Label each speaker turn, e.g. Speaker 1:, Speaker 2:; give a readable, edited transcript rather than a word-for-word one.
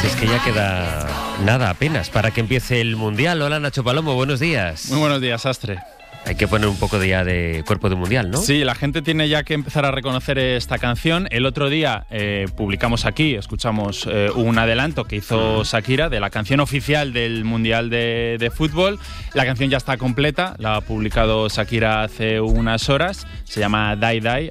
Speaker 1: Si es que ya queda nada apenas para que empiece el Mundial. Hola Nacho Palomo, buenos días.
Speaker 2: Muy buenos días, Astre.
Speaker 1: Hay que poner un poco ya de cuerpo de Mundial, ¿no?
Speaker 2: Sí, la gente tiene ya que empezar a reconocer esta canción. El otro día publicamos aquí, escuchamos un adelanto que hizo Shakira de la canción oficial del Mundial de Fútbol. La canción ya está completa, la ha publicado Shakira hace unas horas. Se llama Die Die,